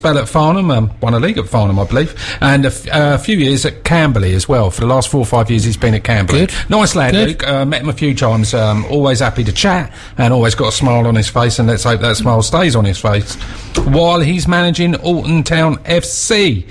spell at Farnham, won a league at Farnham, I believe, and a few years at Camberley as well. For the last 4 or 5 years, he's been at Camberley. Good. Nice lad, Good. Luke. Met him a few times. Always happy to chat, and always got a smile on his face. And let's hope that smile stays on his face while he's managing Alton Town FC.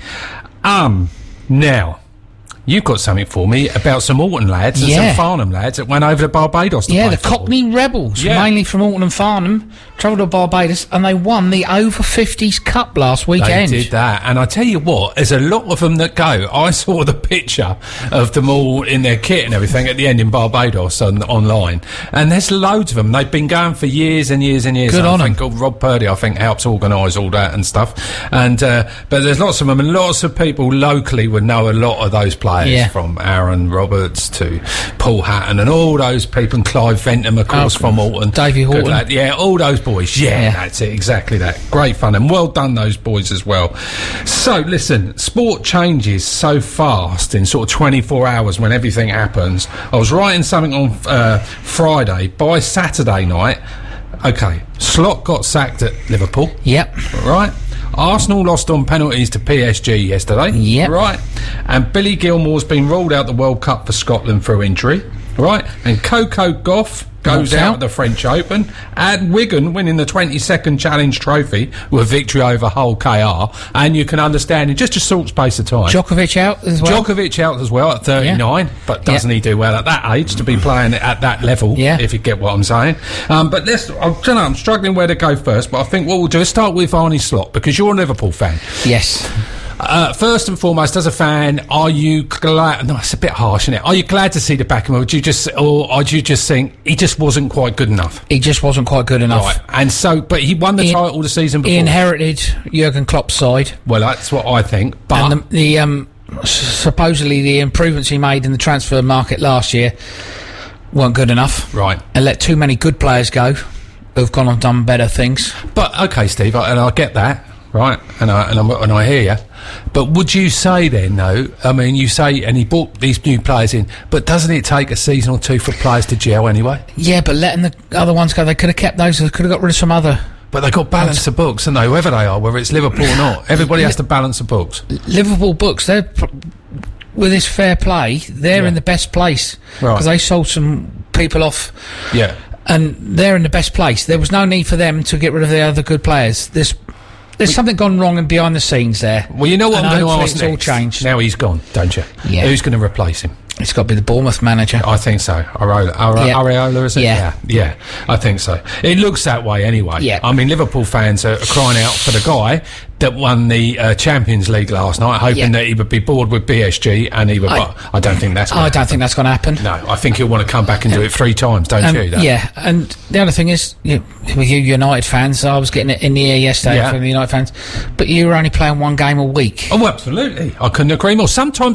Now. You've got something for me about some Alton lads and some Farnham lads that went over to Barbados to play the football. Cockney Rebels, mainly from Alton and Farnham, travelled to Barbados, and they won the Over 50s Cup last weekend. They did that, and I tell you what, there's a lot of them that go. I saw the picture of them all in their kit and everything at the end in Barbados online, and there's loads of them. They've been going for years and years and years. Good on them. Rob Purdy, I think, helps organise all that and stuff. And but there's lots of them, and lots of people locally would know a lot of those players, from Aaron Roberts to Paul Hatton and all those people, and Clive Ventham, of course, from Alton. Davey Horton. Lad. Yeah, all those boys. Yeah, that's it, exactly that. Great fun, and well done, those boys as well. So, listen, sport changes so fast in sort of 24 hours when everything happens. I was writing something on Friday. By Saturday night, okay, Slot got sacked at Liverpool. Yep. Right? Arsenal lost on penalties to PSG yesterday. Yep. Right? And Billy Gilmore's been ruled out the World Cup for Scotland through injury. Right? And Coco Gauff goes out of the French Open. And Wigan winning the 22nd Challenge Trophy with a victory over Hull KR. And you can understand in just a short space of time. Djokovic out as well. Djokovic out as well at 39. But doesn't he do well at that age to be playing at that level, if you get what I'm saying. But I'm struggling where to go first, but I think what we'll do is start with Arnie Slot, because you're a Liverpool fan. Yes. First and foremost, as a fan, are you glad? No, it's a bit harsh, isn't it? Are you glad to see the back of him, or do you just think he just wasn't quite good enough? He just wasn't quite good enough. Right. And so, but he won the title the season before. He inherited Jurgen Klopp's side. Well, that's what I think. But and the supposedly the improvements he made in the transfer market last year weren't good enough. Right. And let too many good players go who've gone and done better things. But okay, Steve, and I get that. Right, and I hear you, but would you say then, though? I mean, you say, and he brought these new players in, but doesn't it take a season or two for players to gel anyway? Yeah, but letting the other ones go, they could have kept those. They could have got rid of some other. But they got balance of books, and whoever they are, whether it's Liverpool or not, everybody has to balance the books. Liverpool books, they're with this fair play, they're in the best place because they sold some people off. Yeah, and they're in the best place. There was no need for them to get rid of the other good players. There's something gone wrong and behind the scenes there. Well, you know what I'm going to ask next? All changed. Now he's gone, don't you? Yeah. Who's going to replace him? It's got to be the Bournemouth manager. I think so. Areola, is it? Yeah, I think so. It looks that way anyway. Yeah. I mean, Liverpool fans are crying out for the guy that won the Champions League last night, hoping that he would be bored with PSG, and he would. I don't think that's going to happen. I don't think that's going to happen. No, I think he'll want to come back and do it 3 times, don't you? Yeah, and the other thing is, with you United fans, I was getting it in the ear yesterday from the United fans, but you were only playing one game a week. Oh, absolutely. I couldn't agree more. Sometimes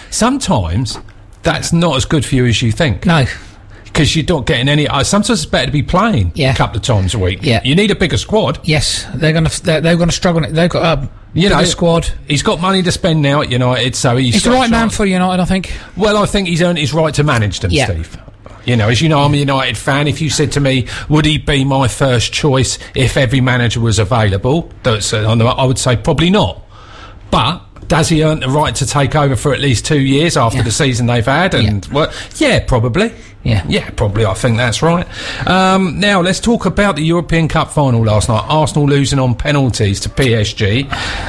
that's not as good for you as you think. No. Because you're not getting any. Sometimes it's better to be playing a couple of times a week. Yeah. You need a bigger squad. Yes, they're going to struggle. They've got a bigger squad. He's got money to spend now at United, so he's the right man for United, I think. Well, I think he's earned his right to manage them, Steve. As you know, I'm a United fan. If you said to me, would he be my first choice if every manager was available? I would say probably not. But does he earn the right to take over for at least 2 years after the season they've had? And probably. Yeah, probably. I think that's right. Now let's talk about the European Cup final last night. Arsenal losing on penalties to PSG.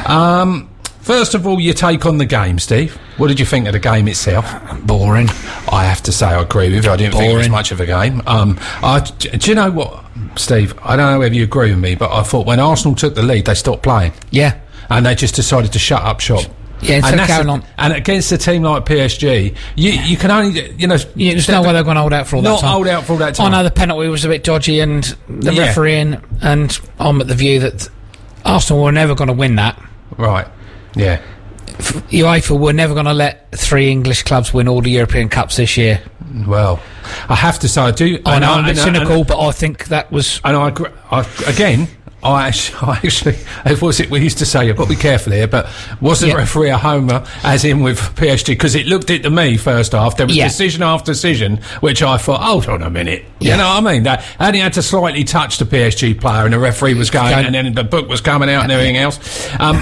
First of all, your take on the game, Steve. What did you think of the game itself? Boring. I have to say I agree with you. I didn't think it was much of a game. Do you know what, Steve? I don't know whether you agree with me, but I thought when Arsenal took the lead, they stopped playing. Yeah. And they just decided to shut up shop. Yeah, instead of carrying on. And against a team like PSG, you can only, there's no way they're going to hold out for all that time. Not hold out for all that time. I know the penalty was a bit dodgy and the refereeing, and I'm at the view that Arsenal were never going to win that. Right, yeah. UEFA were never going to let 3 English clubs win all the European Cups this year. Well, I have to say I do. I know I'm a bit cynical, but I think that was... And I agree. Again... I actually, what was it we used to say? I've got to be careful here, but was the referee a homer, as in with PSG? Because it looked it to me first half. There was decision after decision, which I thought, hold on a minute. You know what I mean? That only had to slightly touch the PSG player, and the referee was going, and then the book was coming out and everything else.